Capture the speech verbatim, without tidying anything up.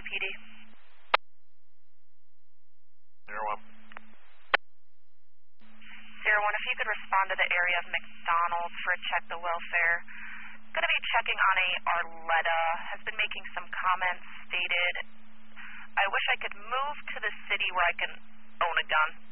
P D. Zero one. Zero one, if you could respond to the area of McDonald's for a check the welfare. Going to be checking on a Arletta. Has been making some comments stated, I wish I could move to the city where I can own a gun.